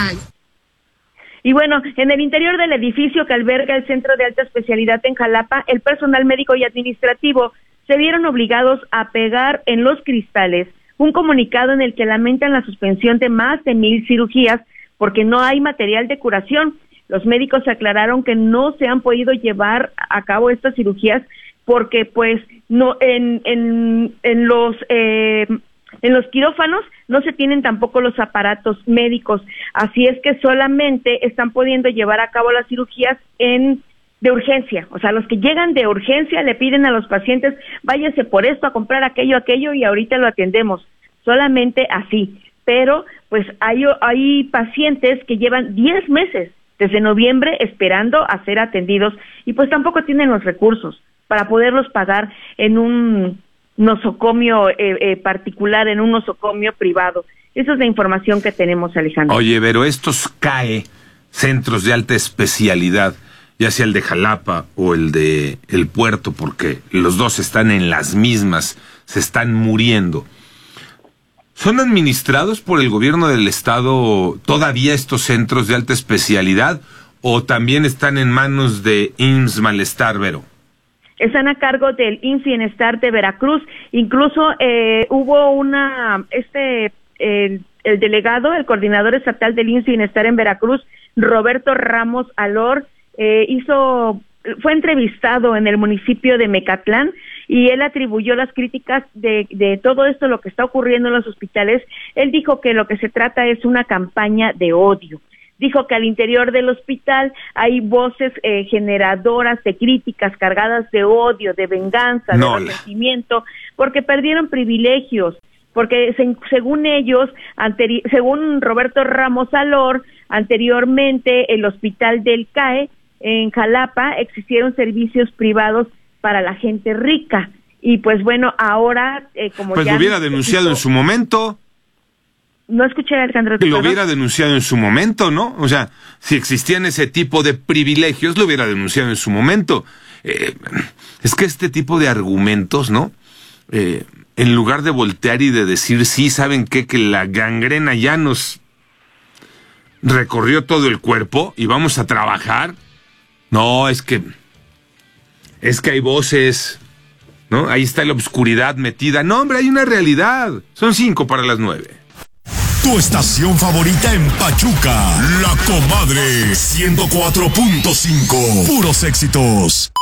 Y bueno, en el interior del edificio que alberga el Centro de Alta Especialidad en Jalapa, el personal médico y administrativo se vieron obligados a pegar en los cristales un comunicado en el que lamentan la suspensión de más de 1,000 cirugías porque no hay material de curación. Los médicos aclararon que no se han podido llevar a cabo estas cirugías porque pues no en los quirófanos no se tienen tampoco los aparatos médicos, así es que solamente están pudiendo llevar a cabo las cirugías de urgencia, o sea, los que llegan de urgencia le piden a los pacientes, váyase por esto a comprar aquello y ahorita lo atendemos, solamente así, pero pues hay pacientes que llevan 10 meses desde noviembre esperando a ser atendidos y pues tampoco tienen los recursos para poderlos pagar en un nosocomio particular, en un nosocomio privado. Esa es la información que tenemos, Alejandro. Oye, pero estos CAE, centros de alta especialidad, ya sea el de Jalapa o el de El Puerto, porque los dos están en las mismas, se están muriendo. ¿Son administrados por el gobierno del estado todavía estos centros de alta especialidad o también están en manos de IMSS Malestar, Vero? Están a cargo del IMSS Bienestar de Veracruz. Incluso hubo el delegado, el coordinador estatal del IMSS Bienestar en Veracruz, Roberto Ramos Alor, fue entrevistado en el municipio de Mecatlán y él atribuyó las críticas de todo esto, lo que está ocurriendo en los hospitales. Él dijo que lo que se trata es una campaña de odio. Dijo que al interior del hospital hay voces generadoras de críticas cargadas de odio, de venganza, de resentimiento, porque perdieron privilegios, porque según ellos, según Roberto Ramos Alor, anteriormente el hospital del CAE en Jalapa existieron servicios privados para la gente rica, y pues bueno, ahora como pues ya... Pues lo hubiera denunciado en su momento. No escuché, Alejandro. Que lo hubiera denunciado en su momento, ¿no? O sea, si existían ese tipo de privilegios, lo hubiera denunciado en su momento. Es que este tipo de argumentos, ¿no? En lugar de voltear y de decir, sí, ¿saben qué? Que la gangrena ya nos recorrió todo el cuerpo y vamos a trabajar. No, es que hay voces, ¿no? Ahí está la oscuridad metida. No, hombre, hay una realidad. Son 8:55. Tu estación favorita en Pachuca, La Comadre 104.5, puros éxitos.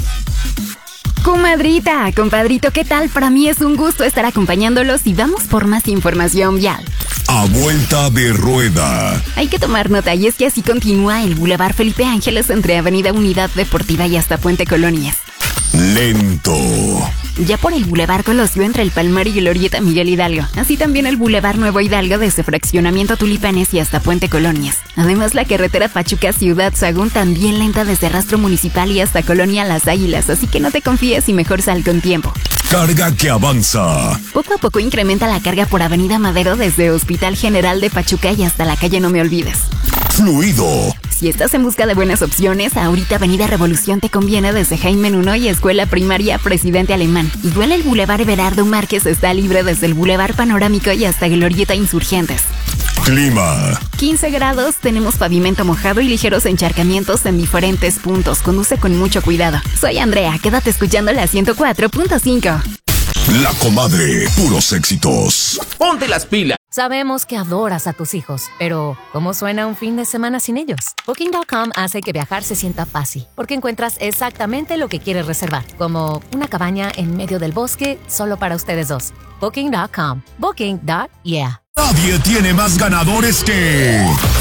Comadrita, compadrito, ¿qué tal? Para mí es un gusto estar acompañándolos y vamos por más información vial. A vuelta de rueda. Hay que tomar nota y es que así continúa el Boulevard Felipe Ángeles entre Avenida Unidad Deportiva y hasta Puente Colonias. Lento. Ya por el Boulevard Colosio entre el Palmar y Glorieta Miguel Hidalgo. Así también el Boulevard Nuevo Hidalgo desde Fraccionamiento Tulipanes y hasta Puente Colonias. Además la carretera Pachuca Ciudad Sagún también lenta desde Rastro Municipal y hasta Colonia Las Águilas. Así que no te confíes y mejor sal con tiempo. Carga que avanza. Poco a poco incrementa la carga por Avenida Madero desde Hospital General de Pachuca y hasta la calle No Me Olvides. Fluido. Si estás en busca de buenas opciones, ahorita Avenida Revolución te conviene desde Jaime Nuno y Escuela Primaria Presidente Alemán. Igual el Boulevard Everardo Márquez está libre desde el Boulevard Panorámico y hasta Glorieta Insurgentes. Clima. 15 grados, tenemos pavimento mojado y ligeros encharcamientos en diferentes puntos. Conduce con mucho cuidado. Soy Andrea, quédate escuchando la 104.5. La Comadre, puros éxitos. Ponte las pilas. Sabemos que adoras a tus hijos, pero ¿cómo suena un fin de semana sin ellos? Booking.com hace que viajar se sienta fácil, porque encuentras exactamente lo que quieres reservar, como una cabaña en medio del bosque solo para ustedes dos. Booking.com. Booking.yeah. Nadie tiene más ganadores que...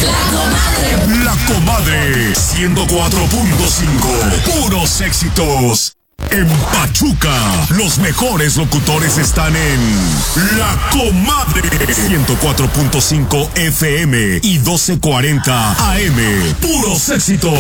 La Comadre 104.5. Puros éxitos. En Pachuca, los mejores locutores están en La Comadre 104.5 FM y 1240 AM. Puros éxitos.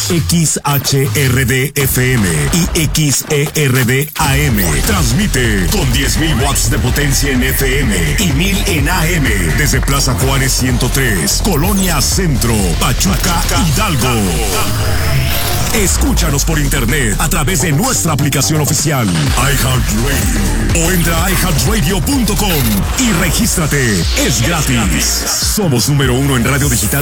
XHRD FM y XERD AM. Transmite con 10,000 watts de potencia en FM y 1,000 en AM desde Plaza Juárez 103, Colonia Centro, Pachuca, Hidalgo. Escúchanos por internet a través de nuestra aplicación oficial iHeartRadio o entra a iHeartRadio.com y regístrate. Es gratis. Somos número 1 en radio digital